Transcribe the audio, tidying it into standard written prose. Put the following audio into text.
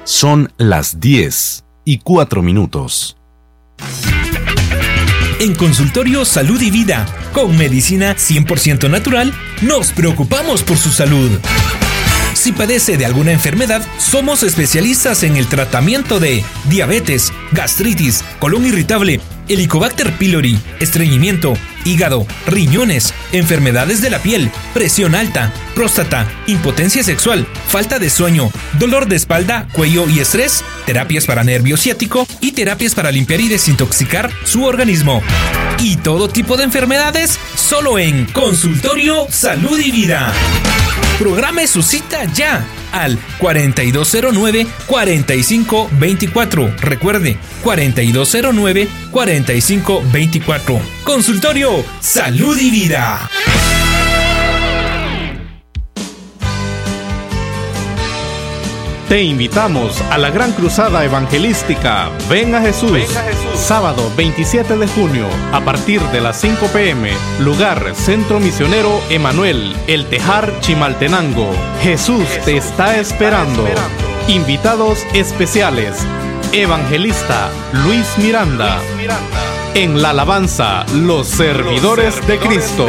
Son las 10:04. En Consultorio Salud y Vida, con medicina 100% natural, nos preocupamos por su salud. Si padece de alguna enfermedad, somos especialistas en el tratamiento de diabetes, gastritis, colon irritable, Helicobacter pylori, estreñimiento, hígado, riñones, enfermedades de la piel, presión alta, próstata, impotencia sexual, falta de sueño, dolor de espalda, cuello y estrés, terapias para nervio ciático y terapias para limpiar y desintoxicar su organismo. Y todo tipo de enfermedades, solo en Consultorio Salud y Vida. Programe su cita ya al 4209-4524. Recuerde, 4209-4524. Consultorio Salud y Vida. Te invitamos a la Gran Cruzada Evangelística Ven a Jesús. Sábado 27 de junio, a partir de las 5 p.m. Lugar Centro Misionero Emanuel, El Tejar, Chimaltenango. Jesús te está esperando. Invitados especiales: Evangelista Luis Miranda. En la alabanza, los servidores de Cristo.